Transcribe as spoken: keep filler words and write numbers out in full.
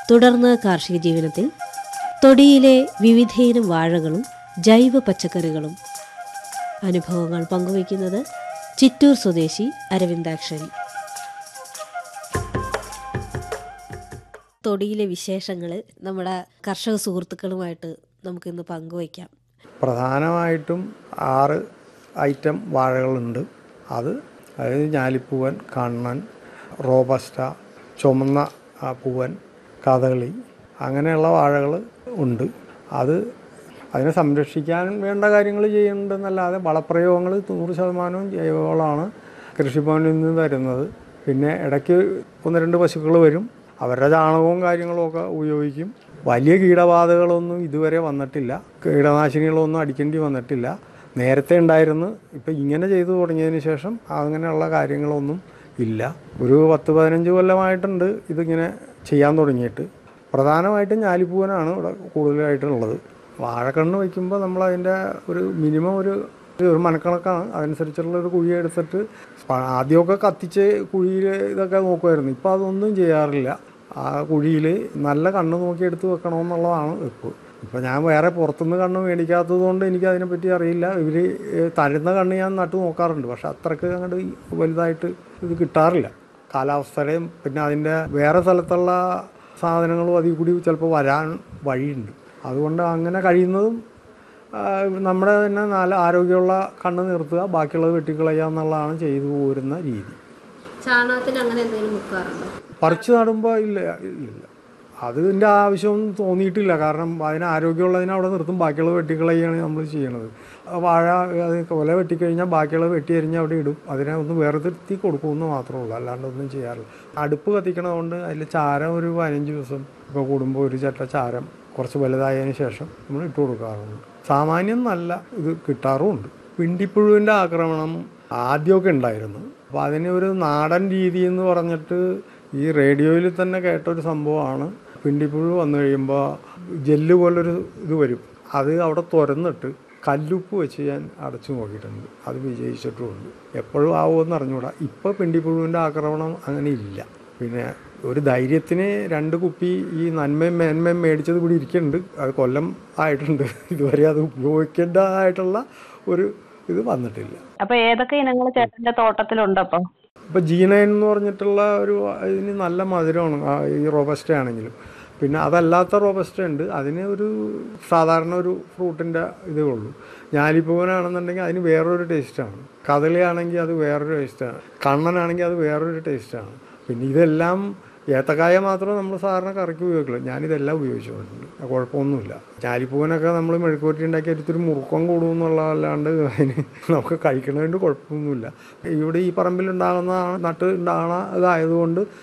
തുടർന്ന് കാർഷിക ജീവനത്തിൽ തൊടിയിലെ വിവിധയിനം വാഴകളും ജൈവ പച്ചക്കറികളും അനുഭവങ്ങൾ പങ്കുവയ്ക്കുന്നത് ചിറ്റൂർ സ്വദേശി അരവിന്ദാക്ഷൻ. തൊടിയിലെ വിശേഷങ്ങൾ നമ്മുടെ കർഷക സുഹൃത്തുക്കളുമായിട്ട് നമുക്കിന്ന് പങ്കുവയ്ക്കാം. പ്രധാനമായിട്ടും ആറ് ഐറ്റം വാഴകളുണ്ട്. അത് അതായത് ഞാലിപ്പൂവൻ, കണ്ണൻ, റോബസ്റ്റ, ചുമന്ന പൂവൻ, കദളി, അങ്ങനെയുള്ള വാഴകൾ ഉണ്ട്. അത് അതിനെ സംരക്ഷിക്കാൻ വേണ്ട കാര്യങ്ങൾ ചെയ്യുന്നുണ്ടെന്നല്ലാതെ വളപ്രയോഗങ്ങൾ നൂറ് ശതമാനവും ജൈവവളമാണ് കൃഷിഭവനിൽ നിന്ന് തരുന്നത്. പിന്നെ ഇടയ്ക്ക് ഒന്ന് രണ്ട് പശുക്കൾ വരും, അവരുടെ ചാണകവും കാര്യങ്ങളും ഒക്കെ ഉപയോഗിക്കും. വലിയ കീടബാധകളൊന്നും ഇതുവരെ വന്നിട്ടില്ല, കീടനാശിനികളൊന്നും അടിക്കേണ്ടി വന്നിട്ടില്ല. നേരത്തെ ഉണ്ടായിരുന്നു, ഇപ്പം ഇങ്ങനെ ചെയ്തു തുടങ്ങിയതിന് ശേഷം അങ്ങനെയുള്ള കാര്യങ്ങളൊന്നും ഇല്ല. ഒരു പത്ത് പതിനഞ്ച് കൊല്ലമായിട്ടുണ്ട് ഇതിങ്ങനെ ചെയ്യാൻ തുടങ്ങിയിട്ട്. പ്രധാനമായിട്ടും ഞാലിപ്പൂവനാണ് ഇവിടെ കൂടുതലായിട്ടുള്ളത്. വാഴക്കണ്ണ് വയ്ക്കുമ്പോൾ നമ്മൾ അതിൻ്റെ ഒരു മിനിമം ഒരു ഒരു മനക്കണക്കാണ്, അതനുസരിച്ചുള്ള ഒരു കുഴി എടുത്തിട്ട് ആദ്യമൊക്കെ കത്തിച്ച് കുഴിയിൽ ഇതൊക്കെ നോക്കുമായിരുന്നു. ഇപ്പോൾ അതൊന്നും ചെയ്യാറില്ല. ആ കുഴിയിൽ നല്ല കണ്ണ് നോക്കി എടുത്ത് വെക്കണമെന്നുള്ളതാണ് വെപ്പ്. ഇപ്പോൾ ഞാൻ വേറെ പുറത്തുനിന്ന് കണ്ണ് മേടിക്കാത്തത് കൊണ്ട് എനിക്ക് അതിനെപ്പറ്റി അറിയില്ല. ഇവർ തരുന്ന കണ്ണ് ഞാൻ നട്ടു നോക്കാറുണ്ട്, പക്ഷെ അത്രയ്ക്ക് അങ്ങോട്ട് വലുതായിട്ട് ഇത് കിട്ടാറില്ല. കാലാവസ്ഥയുടെയും പിന്നെ അതിൻ്റെ വേറെ സ്ഥലത്തുള്ള സാധനങ്ങളും അതിൽ കൂടി ചിലപ്പോൾ വരാൻ വഴിയുണ്ട്. അതുകൊണ്ട് അങ്ങനെ കഴിയുന്നതും നമ്മുടെ തന്നെ നല്ല ആരോഗ്യമുള്ള കണ്ണ് നിർത്തുക, ബാക്കിയുള്ളത് വെട്ടിക്കളയുക എന്നുള്ളതാണ് ചെയ്തു പോരുന്ന രീതി. ചാണകത്തിന് അങ്ങനെ എന്തെങ്കിലും മുക്കാറുണ്ടോ? പറിച്ച് നടുമ്പോൾ ഇല്ല ഇല്ല അതിൻ്റെ ആവശ്യമൊന്നും തോന്നിയിട്ടില്ല. കാരണം അതിന് ആരോഗ്യമുള്ളതിനെ അവിടെ നിർത്തും, ബാക്കിയുള്ളത് വെട്ടിക്കളയുകയാണ് നമ്മൾ ചെയ്യണത്. വാഴ അത് കൊല വെട്ടിക്കഴിഞ്ഞാൽ ബാക്കിയുള്ളത് വെട്ടി എറിഞ്ഞ് അവിടെ ഇടും, അതിനെ ഒന്ന് വേർതിരുത്തി കൊടുക്കുമെന്ന് മാത്രമേ ഉള്ളൂ, അല്ലാണ്ട് ഒന്നും ചെയ്യാറില്ല. അടുപ്പ് കത്തിക്കണതുകൊണ്ട് അതിൽ ചാരം ഒരു പതിനഞ്ച് ദിവസം ഇപ്പോൾ കൂടുമ്പോൾ ഒരു ചട്ട ചാരം കുറച്ച് വലുതായതിന് ശേഷം നമ്മൾ ഇട്ട് കൊടുക്കാറുണ്ട്. സാമാന്യം നല്ല ഇത് കിട്ടാറുമുണ്ട്. പിണ്ടിപ്പുഴുവിൻ്റെ ആക്രമണം ആദ്യമൊക്കെ ഉണ്ടായിരുന്നു. അപ്പോൾ അതിന് ഒരു നാടൻ രീതി എന്ന് പറഞ്ഞിട്ട് ഈ റേഡിയോയിൽ തന്നെ കേട്ടൊരു സംഭവമാണ്. പിണ്ടിപ്പുഴു വന്നു കഴിയുമ്പോൾ ജെല്ല് പോലൊരു ഇത് വരും, അത് അവിടെ തുറന്നിട്ട് കല്ലുപ്പ് വെച്ച് ഞാൻ അടച്ചു നോക്കിയിട്ടുണ്ട്, അത് വിജയിച്ചിട്ടുമുണ്ട്. എപ്പോഴും ആവുമെന്ന് അറിഞ്ഞുകൂടാ. ഇപ്പോൾ പിണ്ടിപ്പുഴുവിൻ്റെ ആക്രമണം അങ്ങനെ ഇല്ല. പിന്നെ ഒരു ധൈര്യത്തിന് രണ്ട് കുപ്പി ഈ നന്മയും മേന്മയും മേടിച്ചത് കൂടി ഇരിക്കുന്നുണ്ട്. അത് കൊല്ലം ആയിട്ടുണ്ട്, ഇതുവരെ അത് ഉപയോഗിക്കേണ്ടതായിട്ടുള്ള ഒരു ഇത് വന്നിട്ടില്ല. അപ്പോൾ ഏതൊക്കെ ഇനങ്ങൾ ചേട്ടൻ്റെ തോട്ടത്തിലുണ്ട്? അപ്പം ഇപ്പോൾ ജി നയൻ എന്ന് പറഞ്ഞിട്ടുള്ള ഒരു ഇതിന് നല്ല മധുരമാണ് ഈ റോബസ്റ്റ ആണെങ്കിലും. പിന്നെ അതല്ലാത്ത റോബസ്റ്റ ഉണ്ട്, അതിന് ഒരു സാധാരണ ഒരു ഫ്രൂട്ടിൻ്റെ ഇതേ ഉള്ളൂ. ഞാലിപ്പൂവനാണെന്നുണ്ടെങ്കിൽ അതിന് വേറൊരു ടേസ്റ്റാണ്, കദളിയാണെങ്കിൽ അത് വേറൊരു ടേസ്റ്റാണ്, കണ്ണനാണെങ്കിൽ അത് വേറൊരു ടേസ്റ്റാണ്. പിന്നെ ഇതെല്ലാം ഏത്തക്കായ മാത്രമേ നമ്മൾ സാധാരണ കറിക്ക് ഉപയോഗിക്കുള്ളൂ. ഞാനിതെല്ലാം ഉപയോഗിച്ചിട്ടുണ്ട്, കുഴപ്പമൊന്നുമില്ല. ഞാലിപ്പൂവനൊക്കെ നമ്മൾ മെഴുക്കുവരട്ടി ഉണ്ടാക്കി എടുത്തൊരു മുറുക്കം കൂടുമെന്നുള്ളതല്ലാണ്ട് അതിന് നമുക്ക് കഴിക്കണതിൻ്റെ കുഴപ്പമൊന്നുമില്ല. ഇവിടെ ഈ പറമ്പിലുണ്ടാകുന്ന നട്ട് ഉണ്ടാകണ ഇതായതുകൊണ്ട്